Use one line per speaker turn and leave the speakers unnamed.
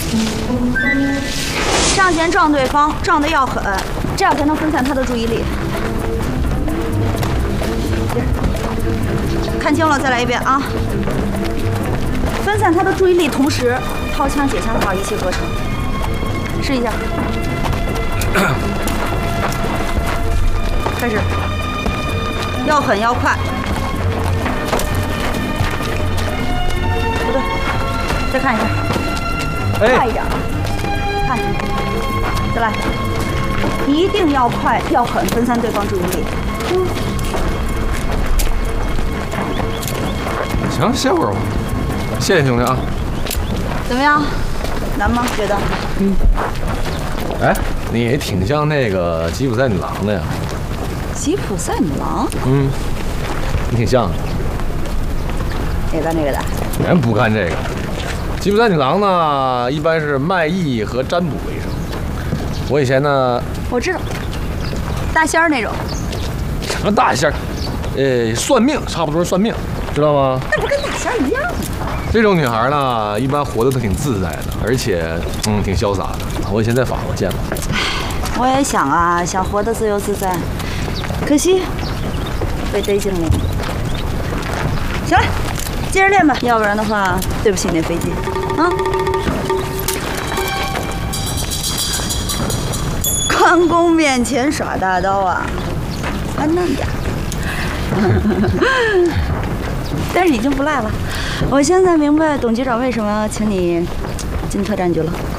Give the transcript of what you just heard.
上前撞对方，撞得要狠，这样才能分散他的注意力。看清了，再来一遍啊！分散他的注意力，同时掏枪解枪法一气呵成。试一下，开始，要狠要快。不对，再看一下，快一点，看，再来，一定要快要狠，分散对方注意力。
行，歇会儿吧。谢谢兄弟啊。
怎么样？难吗？觉得？
哎，你也挺像那个吉普赛女郎的呀。
吉普赛女郎？
你挺像的。
也干这个的？
人不干这个。吉普赛女郎呢，一般是卖艺和占卜为生。我以前呢，
我知道，大仙儿那种。
什么大仙儿？算命，差不多是算命，知道吗？
那不跟大仙儿一样吗？
这种女孩呢，一般活得都挺自在的，而且挺潇洒的。我以前在法国见过。
我也想啊，想活得自由自在，可惜被逮进了。行了，接着练吧，要不然的话，对不起那飞机啊。关公面前耍大刀啊，还嫩点。但是已经不赖了。我现在明白董局长为什么请你进特战局了。